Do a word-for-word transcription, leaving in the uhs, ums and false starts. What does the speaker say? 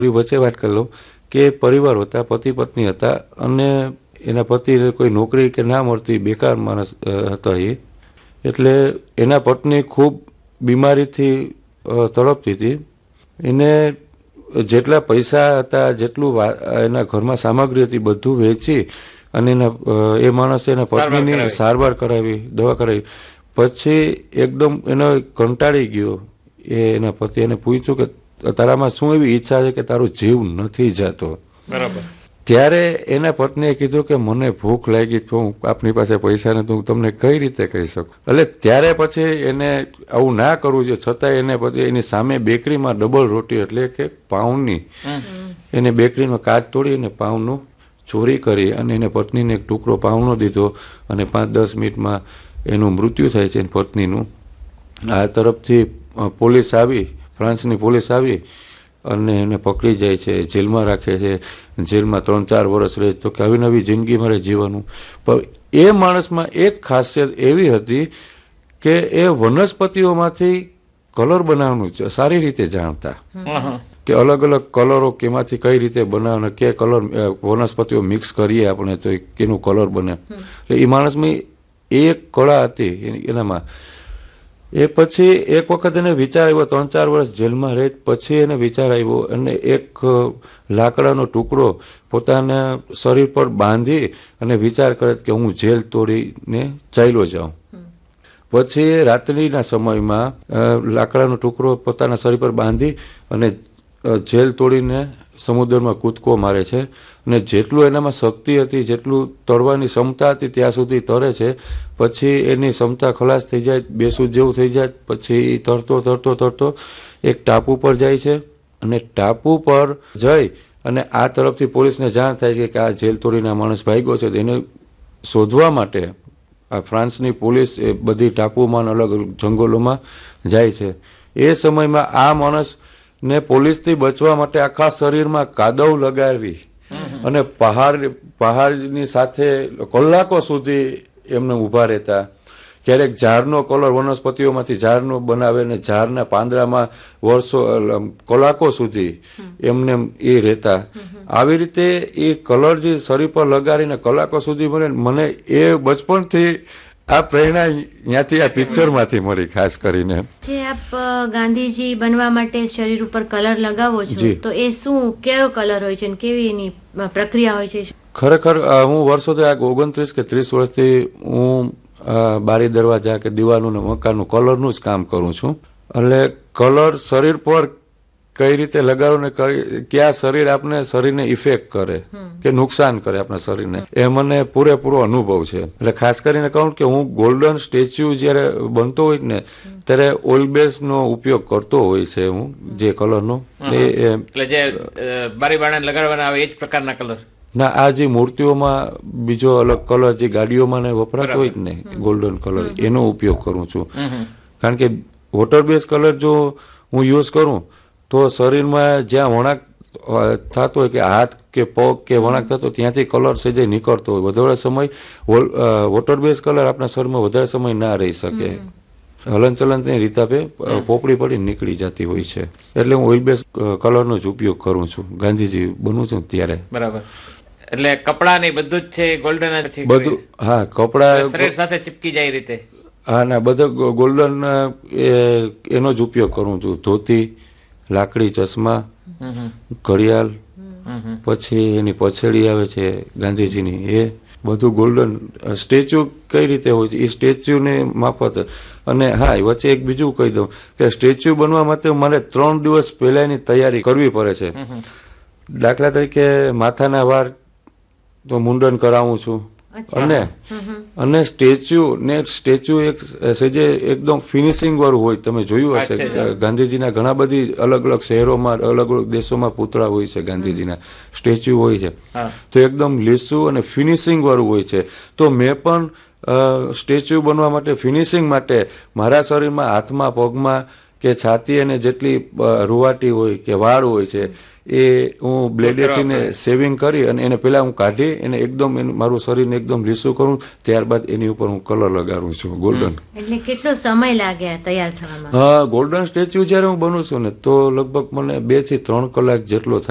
વચ્ચે વાત કરી લઉં કે પરિવાર હતા, પતિ પત્ની હતા અને એના પતિને કોઈ નોકરી કે ના મળતી, બેકાર માણસ હતા એ. એટલે એના પત્ની ખૂબ બીમારીથી તડપતી હતી. એને જેટલા પૈસા હતા, જેટલું એના ઘરમાં સામગ્રી હતી, બધું વેચી અને એના એ માણસે એના પત્નીની સારવાર કરાવી, દવા કરાવી. પછી એકદમ એનો કંટાળી ગયો. એ એના પતિ એને પૂછ્યું કે તારામાં શું એવી ઈચ્છા છે કે તારો જીવ નથી જતો? બરાબર. ત્યારે એના પત્નીએ કીધું કે મને ભૂખ લાગી તો હું આપની પાસે પૈસા નથી, હું તમને કઈ રીતે કહી શકું. એટલે ત્યારે પછી એને આવું ના કરવું જોઈએ, છતાં એને પછી એની સામે બેકરીમાં ડબલ રોટી એટલે કે પાઉંની એને બેકરીનો કાચ તોડી અને પાઉંનું ચોરી કરી અને એને પત્નીને એક ટુકડો પાઉંનો દીધો અને પાંચ દસ મિનિટમાં એનું મૃત્યુ થાય છે એની પત્નીનું. આ તરફથી પોલીસ આવી, ફ્રાન્સની પોલીસ આવી અને એને પકડી જાય છે, જેલમાં રાખે છે. જેલમાં ત્રણ ચાર વર્ષ રહે તો કે આવી નવી જિંદગી મારે જીવવાનું. પણ એ માણસમાં એક ખાસિયત એવી હતી કે એ વનસ્પતિઓમાંથી કલર બનાવવાનું સારી રીતે જાણતા, કે અલગ અલગ કલરો કેમાંથી કઈ રીતે બનાવવાના, કે કલર વનસ્પતિઓ મિક્સ કરીએ આપણે તો કેનું કલર બને. એટલે એ માણસમાં એક કળા હતી એનામાં. એ પછી એક વખત એને વિચાર આવ્યો, ત્રણ ચાર વર્ષ જેલમાં રહે પછી એને વિચાર આવ્યો અને એક લાકડાનો ટુકડો પોતાના શરીર પર બાંધી અને વિચાર કરે કે હું જેલ તોડીને ચાલ્યો જાઉં. પછી રાત્રિના સમયમાં લાકડાનો ટુકડો પોતાના શરીર પર બાંધી અને જેલ તોડીને સમુદ્રમાં કૂદકો મારે છે અને જેટલું એનામાં શક્તિ હતી, જેટલું તરવાની ક્ષમતા હતી ત્યાં સુધી તરે છે. પછી એની ક્ષમતા ખલાસ થઈ જાય, બેસુધ જેવું થઈ જાય. પછી તરતો તરતો તરતો એક ટાપુ પર જાય છે અને ટાપુ પર જઈ અને આ તરફથી પોલીસને જાણ થાય છે કે આ જેલ તોડીને માણસ ભાગ્યો છે. એને શોધવા માટે આ ફ્રાન્સની પોલીસ એ બધી ટાપુમાં અલગ અલગ જંગલોમાં જાય છે. એ સમયમાં આ માણસ ને પોલીસથી બચવા માટે આખા શરીરમાં કાદવ લગાવી અને પહાડ પહાડની સાથે કલાકો સુધી એમને ઊભા રહેતા. ક્યારેક ઝાડનો કલર વનસ્પતિઓમાંથી ઝાડનો બનાવે ને ઝાડના પાંદડામાં વર્ષો કલાકો સુધી એમને એ રહેતા. આવી રીતે એ કલર જે શરીર પર લગાડીને કલાકો સુધી બને. મને એ બચપણથી આ પ્રેરણા ત્યાંથી આ પિક્ચરમાંથી મળી ખાસ કરીને. જે આપ ગાંધીજી બનવા માટે શરીર ઉપર કલર લગાવો છો તો એ શું, કેવો કલર હોય છે અને કેવી એની પ્રક્રિયા હોય છે? ખરેખર હું વર્ષોથી આ ઓગણત્રીસ કે ત્રીસ વર્ષથી હું બારી દરવાજા કે દિવાલનું ને મકાનનું કલરનું જ કામ કરું છું. એટલે કલર શરીર પર કઈ રીતે લગાડો ને ક્યાં શરીર આપણે શરીરને ઇફેક્ટ કરે કે નુકસાન કરે આપણા શરીરને, એ મને પૂરેપૂરો અનુભવ છે. એટલે ખાસ કરીને કહું કે હું ગોલ્ડન સ્ટેચ્યુ જયારે બનતો હોય ને ત્યારે ઓઇલ બેઝ નો ઉપયોગ કરતો હોય છે હું, જે કલરનો. એટલે જે બારી બારણાને લગાડવાના આવે એ જ પ્રકારના કલર ના, આ જે મૂર્તિઓમાં બીજો અલગ કલર જે ગાડીઓમાં ને વપરાતો હોય ને ગોલ્ડન કલર, એનો ઉપયોગ કરું છું. કારણ કે વોટર બેઝ કલર જો હું યુઝ કરું તો શરીરમાં જ્યાં વળાંક થતો હોય કે હાથ કે પગ કે વળાંક થતો ત્યાંથી કલર સહેજે નીકળતો હોય. વધારે સમય વોટર બેઝ કલર આપણા શરીરમાં વધારે સમય ના રહી શકે, હલનચલનની રીતાપે પોપડી પડી નીકળી જતી હોય છે. એટલે હું ઓઇલ બેઝ કલરનો જ ઉપયોગ કરું છું ગાંધીજી બનું છું ત્યારે. બરાબર. એટલે કપડા ને બધું જ છે ગોલ્ડન જ બધું? હા, કપડા શરીર સાથે ચીપકી જાય રીતે. હા ના, બધો ગોલ્ડન એનો જ ઉપયોગ કરું છું. ધોતી, લાકડી, ચશ્મા, ઘડિયાળ, પછી એની પછેડી આવે છે ગાંધીજીની, એ બધું ગોલ્ડન. સ્ટેચ્યુ કઈ રીતે હોય છે એ સ્ટેચ્યુને માફત. અને હા, વચ્ચે એક બીજું કહી દઉં કે સ્ટેચ્યુ બનવા માટે મારે ત્રણ દિવસ પહેલાની તૈયારી કરવી પડે છે. દાખલા તરીકે માથાના વાળ તો મુંડન કરાવું છું અને અને સ્ટેચ્યુ ને સ્ટેચ્યુ એક સેજે એકદમ ફિનિશિંગ વાળું હોય. તમે જોયું હશે ગાંધીજીના ઘણા બધી અલગ અલગ શહેરોમાં અલગ અલગ દેશોમાં પૂતળા હોય છે, ગાંધીજીના સ્ટેચ્યુ હોય છે, તો એકદમ લીસું અને ફિનિશિંગ વાળું હોય છે. તો મેં પણ સ્ટેચ્યુ બનવા માટે ફિનિશિંગ માટે મારા શરીરમાં હાથમાં, પગમાં કે છાતી અને જેટલી રૂવાટી હોય કે વાળ હોય છે એ હું બ્લેડેથી સેવિંગ કરી અને એને પેલા હું કાઢી એને એકદમ મારું શરીરને એકદમ લીસું કરું, ત્યારબાદ એની ઉપર હું કલર લગાડું છું ગોલ્ડન. એટલે કેટલો સમય લાગે તૈયાર થવામાં? હા, ગોલ્ડન સ્ટેચ્યુ જયારે હું બનું છું ને તો લગભગ મને બે થી ત્રણ કલાક જેટલો થાય.